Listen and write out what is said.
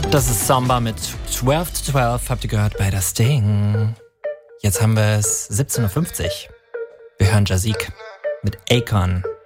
Das ist Samba mit 12 to 12, habt ihr gehört bei Das Ding. Jetzt haben wir es 17.50 Uhr. Wir hören Jazik mit Akon.